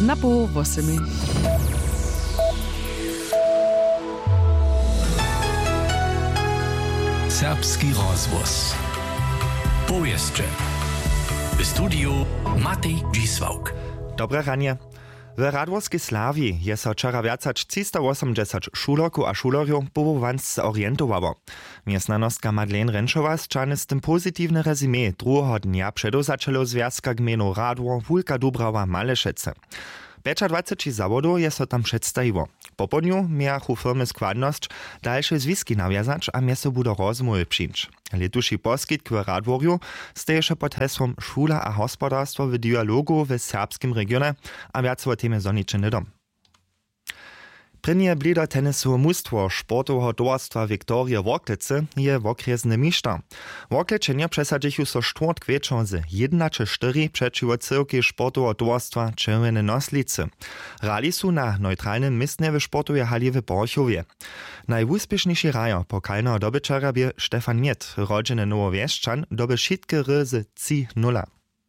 Na po 8. Serbski rozvoz. Powieszcze. W studiu Matej Dzisłauk. Dobre ranie. W Radworskiej Slawii je so wczoraj wiacać 380 šulerków a šulerjów powołanc orientowało. Miesnanostka Madeleine Renszowa zczany z tym pozytywne rezumé drugiego dnia przedozaczelo Związka Gminu Radwor Wólka Dubrawa Malešece. 25 zawodów je so tam przedstawiło. Po południu miachu firmy składność dalsze związki nawiązać, a miesto bude rozmowy przyjąć. Letuši poskitk w Radworju steješe pod hesłom Szula a hospodarstwo w dialogu w serbskim regionie, a więcej o temie zoniczny dom. Prynje blido tenisowe mustwo sportowego towarstwa Wiktorie Worklice je wokresny mistrz. Workličenie przesadzichu so czwartk wieczor z 1-4 przeciwko cyrki sportowego towarstwa Czerwone Noslice. Rali su na neutralnym miejscu w sportowej hali w Borchowie. Najwuspieszniejszy rajo pokalnego dobyczara bie Stefan Miet, rodziny Nowowieszczan, doby wszystkie ryzy 3-0.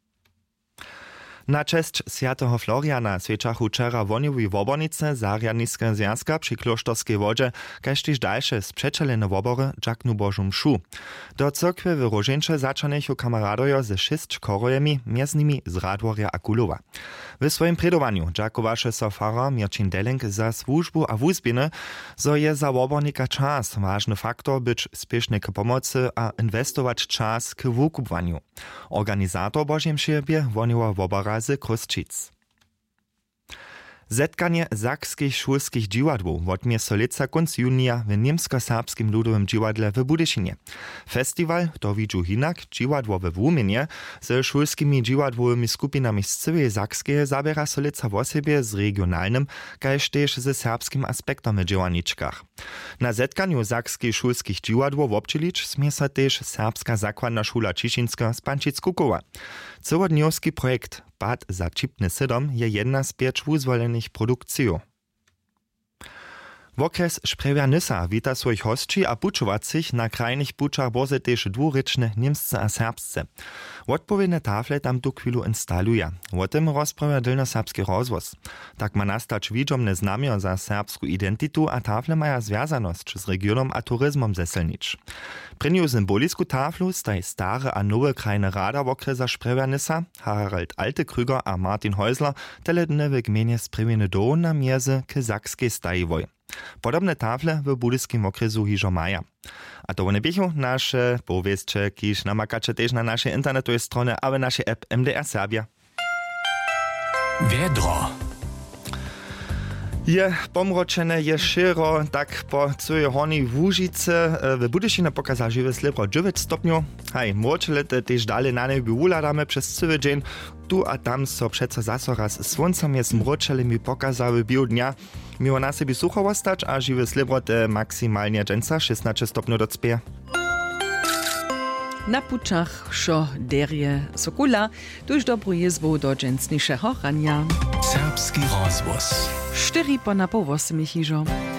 Na cześć Świętego Floriana sweczachu wczera woniowi wobornice Zarjadniska Związka przy Klosztorskiej wodzie, kaž tyž dalsze sprzeczalene wobory dżaknu Bożą mšu. Do cyrkwy w Rożeńcze zaczanychu kamaradojo ze 6 korojemi, między nimi z Radworja a Kulowa. W swoim predowaniu dżakowaše so farar Mirčin Delenk za służbu a wuzbiny, zo je za wobornika czas ważny faktor być spieszny k pomocy a inwestować czas k wukupwaniu. Organizator Bożej mszy bie woniowa wobora z Kruszczyc. Zetkanie zakskich szulskich dziwadłów odmie solica konc junia w niemsko-serbskim ludowym dziwadle w Budyszynie. Festiwal to widzu hinak dziwadło w Wuminie ze szulskimi dziwadłowymi skupinami z całej Zakskiej zabiera solica w osobie z regionalnym, kaž też ze serbskim aspektom w działaniczkach. Na zetkaniu zakskich szulskich dziwadłów w Obczylicz zmiesa też serbska zakładna szula Ciszynska z Pančic-Kukowa. Całodniowski projekt Pad za Čipny Sydom je jedna z 5 uzwolenych produkcji. Wokres Sprewia Nysa wita swoich hostci a puczowacich na krajnych puczach boze też dwuryczne niemsce a serbsce. Odpowiedne tafle tam tu chwilu instaluje. O tym rozprawia Dolnoserbski rozvoz. Tak ma nastać widzomne znamio za serbsku identitu, a tafle maja związaność z regionom a turyzmom Zeselnicz. Prynju symbolisku taflu staj stare a nowe krajne rada wokresa Sprewia Nysa, Harald Altekrüger a Martin Häusler teledne w gminie Sprewiny Doł na mierze k Zakskiej Stajwoj. Podobne tafle w budyskim okresu hižo maja. A to one biechu nasze powieszcze, kiż namakacze też na naszej internetowej stronie, a w naszej app MDR Serbia. Wiedro. Je pomročene, je širo, tak po całej hornej Łužice w Budyszynie pokazał żywe slibro 9 stopniów. Hej, mročele też dalej na nebi uladamy przez cały dzień. Tu a tam so przeco zaso raz słońcem jest mročele mi pokazały bił dnia. Miło na sobie sucho ostać, a żywe slibro te maksymalnie dżęca 16 stopniów do cpie. Na puczach szo derje Sokula, tuż dobro jezwo do dżęcniejszego rania. Serbski rozvoz. 4 po na po 8 hižo.